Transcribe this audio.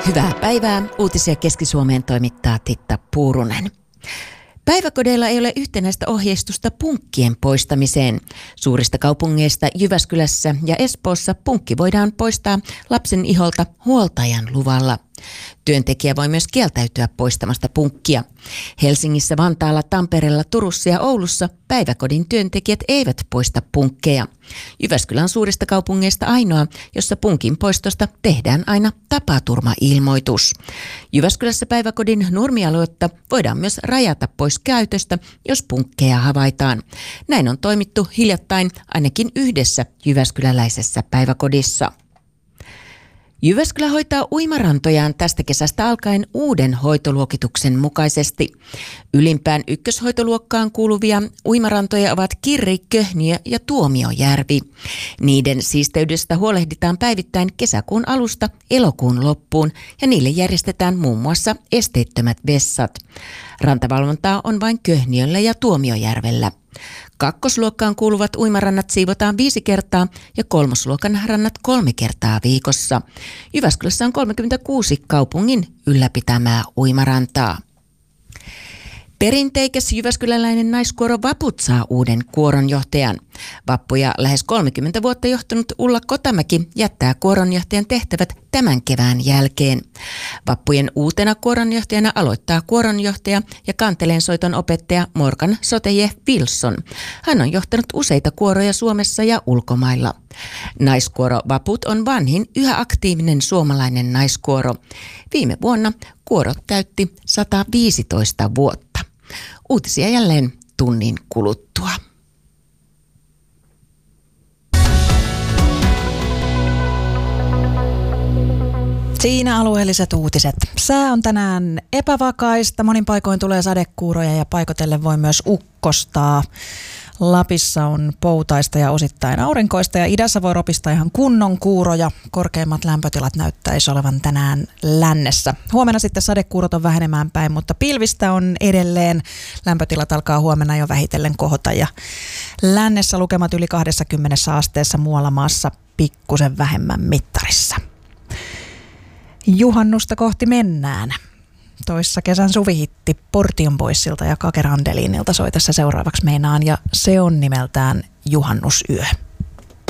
Hyvää päivää. Uutisia Keski-Suomeen toimittaa Titta Puurunen. Päiväkodeilla ei ole yhtenäistä ohjeistusta punkkien poistamiseen. Suurista kaupungeista Jyväskylässä ja Espoossa punkki voidaan poistaa lapsen iholta huoltajan luvalla. Työntekijä voi myös kieltäytyä poistamasta punkkia. Helsingissä, Vantaalla, Tampereella, Turussa ja Oulussa päiväkodin työntekijät eivät poista punkkeja. Jyväskylä on suurista kaupungeista ainoa, jossa punkin poistosta tehdään aina tapaturmailmoitus. Jyväskylässä päiväkodin nurmialuetta voidaan myös rajata pois käytöstä, jos punkkeja havaitaan. Näin on toimittu hiljattain ainakin yhdessä jyväskyläläisessä päiväkodissa. Jyväskylä hoitaa uimarantojaan tästä kesästä alkaen uuden hoitoluokituksen mukaisesti. Ylimpään ykköshoitoluokkaan kuuluvia uimarantoja ovat Kirri, Köhniö ja Tuomiojärvi. Niiden siisteydestä huolehditaan päivittäin kesäkuun alusta elokuun loppuun ja niille järjestetään muun muassa esteettömät vessat. Rantavalvontaa on vain Köhniöllä ja Tuomiojärvellä. Kakkosluokkaan kuuluvat uimarannat siivotaan 5 kertaa ja kolmosluokan rannat 3 kertaa viikossa. Jyväskylässä on 36 kaupungin ylläpitämää uimarantaa. Perinteikäs jyväskyläläinen naiskuoro Vaput saa uuden kuoronjohtajan. Vappuja lähes 30 vuotta johtanut Ulla Kotamäki jättää kuoronjohtajan tehtävät tämän kevään jälkeen. Vappujen uutena kuoronjohtajana aloittaa kuoronjohtaja ja kanteleensoiton opettaja Morgan Soteje Wilson. Hän on johtanut useita kuoroja Suomessa ja ulkomailla. Naiskuoro Vaput on vanhin yhä aktiivinen suomalainen naiskuoro. Viime vuonna kuoro täytti 115 vuotta. Uutisia jälleen tunnin kuluttua. Siinä alueelliset uutiset. Sää on tänään epävakaista. Monin paikoin tulee sadekuuroja ja paikotellen voi myös ukkostaa. Lapissa on poutaista ja osittain aurinkoista ja idässä voi ropista ihan kunnon kuuroja. Korkeimmat lämpötilat näyttäisi olevan tänään lännessä. Huomenna sitten sadekuurot on vähenemään päin, mutta pilvistä on edelleen. Lämpötilat alkaa huomenna jo vähitellen kohota ja lännessä lukemat yli 20 asteessa, muualla maassa pikkusen vähemmän mittarissa. Juhannusta kohti mennään. Toissa kesän suvihitti Portion Boysilta ja Kake Randelinilta soi tässä seuraavaksi meinaan ja se on nimeltään Juhannusyö.